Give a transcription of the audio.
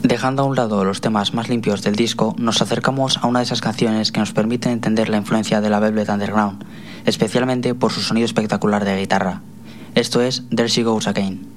Dejando a un lado los temas más limpios del disco, nos acercamos a una de esas canciones que nos permiten entender la influencia de la Velvet Underground, especialmente por su sonido espectacular de guitarra. Esto es There She Goes Again.